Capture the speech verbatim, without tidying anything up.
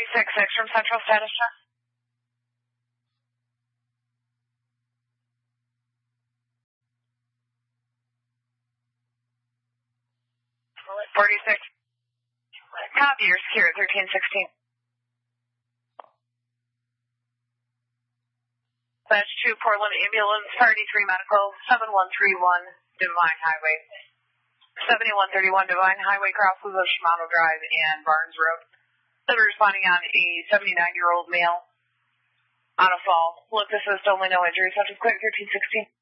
six six from Central Status Check. forty-six. Copy, you're secure at thirteen sixteen. That's two Portland Ambulance, thirty-three Medical, seven one three one Divine Highway. seventy-one thirty-one Divine Highway crosses of Shimano Drive and Barnes Road. They're responding on a seventy-nine-year-old male on a fall. Look, assist, only no injuries. Such as clear thirteen sixteen.